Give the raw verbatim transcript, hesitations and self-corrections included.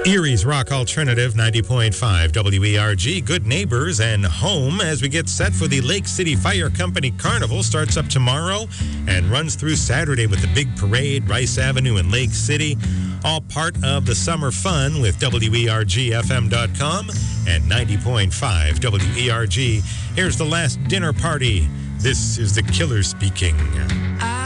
Erie's Rock Alternative ninety point five W E R G, good neighbors and home as we get set for the Lake City Fire Company Carnival. Starts up tomorrow and runs through Saturday with the big parade, Rice Avenue in Lake City. All part of the summer fun with W E R G F M dot com and ninety point five W E R G. Here's the last dinner party. This is the Killer speaking.